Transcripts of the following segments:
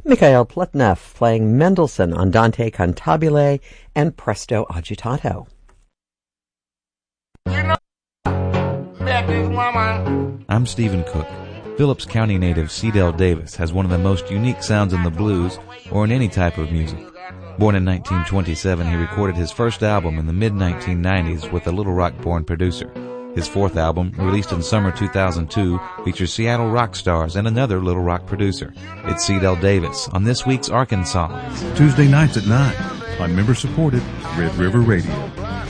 Mikhail Pletnev playing Mendelssohn Andante Cantabile and Presto Agitato. I'm Stephen Cook. Phillips County native Cedell Davis has one of the most unique sounds in the blues or in any type of music. Born in 1927, he recorded his first album in the mid-1990s with a Little Rock-born producer. His fourth album, released in summer 2002, features Seattle rock stars and another Little Rock producer. It's Cedell Davis on this week's Arkansas. Tuesday nights at 9 on member-supported Red River Radio.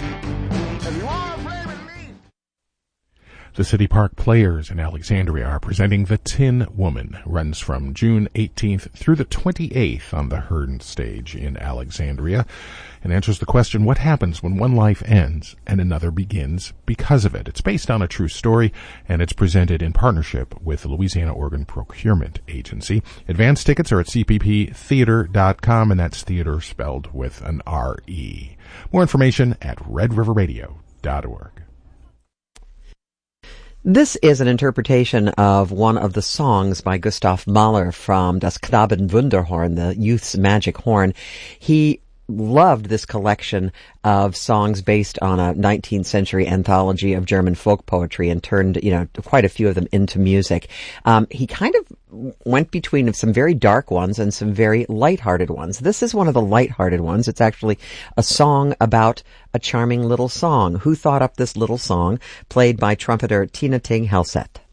The City Park Players in Alexandria are presenting The Tin Woman. Runs from June 18th through the 28th on the Hearn stage in Alexandria, and answers the question, what happens when one life ends and another begins because of it? It's based on a true story, and it's presented in partnership with the Louisiana Organ Procurement Agency. Advance tickets are at cpptheater.com, and that's theater spelled with an R-E. More information at redriverradio.org. This is an interpretation of one of the songs by Gustav Mahler from Das Knabenwunderhorn, the youth's magic horn. He loved this collection of songs based on a 19th century anthology of German folk poetry and turned, quite a few of them into music. He kind of went between some very dark ones and some very lighthearted ones. This is one of the lighthearted ones. It's actually a song about a charming little song. Who thought up this little song? Played by trumpeter Tina Ting Helset.